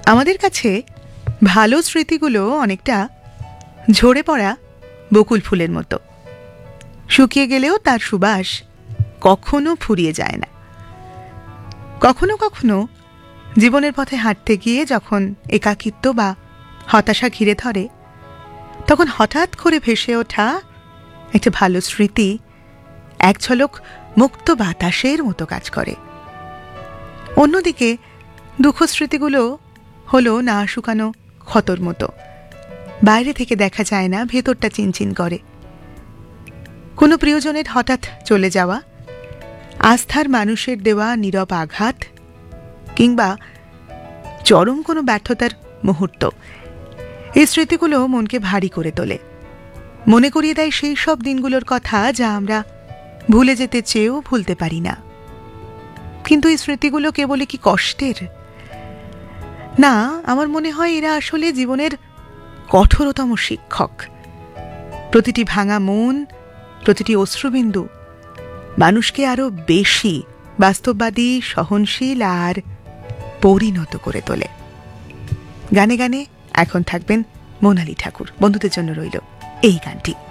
আমাদের কাছে ভালো স্মৃতিগুলো অনেকটা ঝরে পড়া বকুল ফুলের মতো, শুকিয়ে গেলেও তার সুবাস কখনো ফুরিয়ে যায় না। কখনো কখনো জীবনের পথে হাঁটতে গিয়ে যখন একাকিত্ব বা হতাশা ঘিরে ধরে, তখন হঠাৎ করে ভেসে ওঠা একটা ভালো স্মৃতি এক ঝলক মুক্ত বাতাসের মতো কাজ করে। অন্যদিকে দুঃখ স্মৃতিগুলো হলো না শুকানো ক্ষতর মতো, বাইরে থেকে দেখা যায় না, ভেতরটা চিনচিন করে। কোনো প্রিয়জনের হঠাৎ চলে যাওয়া, আস্থার মানুষের দেওয়া নীরব আঘাত, কিংবা চরম কোনো ব্যর্থতার মুহূর্ত, এই স্মৃতিগুলো মনকে ভারী করে তোলে, মনে করিয়ে দেয় সেই সব দিনগুলোর কথা যা আমরা ভুলে যেতে চেয়েও ভুলতে পারি না। কিন্তু এই স্মৃতিগুলো কেবলই কি কষ্টের? না, আমার মনে হয় এরা আসলে জীবনের কঠোরতম শিক্ষক। প্রতিটি ভাঙা মন, প্রতিটি অশ্রুবিন্দু মানুষকে আরো বেশি বাস্তববাদী, সহনশীল আর পরিণত করে তোলে। গানে গানে এখন থাকবেন মোনালি ঠাকুর। বন্ধুদের জন্য রইল এই গানটি।